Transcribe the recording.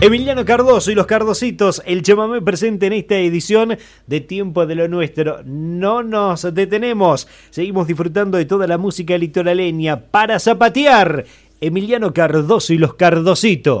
Emiliano Cardoso y los Cardositos, el chamamé presente en esta edición de Tiempo de lo Nuestro. No nos detenemos, seguimos disfrutando de toda la música litoraleña para zapatear. Emiliano Cardoso y los Cardositos.